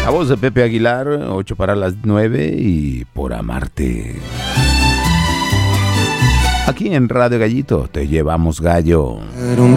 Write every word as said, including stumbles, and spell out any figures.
La voz de Pepe Aguilar, ocho para las nueve y Por Amarte. Aquí en Radio Gallito te llevamos gallo. Era un